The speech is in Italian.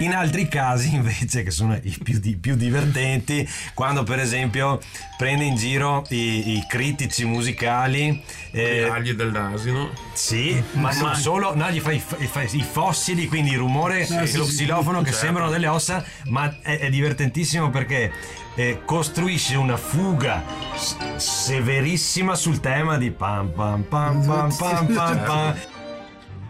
In altri casi invece, che sono i più divertenti, quando per esempio prende in giro i critici musicali, agli dell'asino. sì, ma non solo, no, gli fa i fossili, quindi il rumore e lo xilofono che certo. sembrano delle ossa, ma è divertentissimo perché costruisce una fuga severissima sul tema di pam pam pam pam pam pam pam.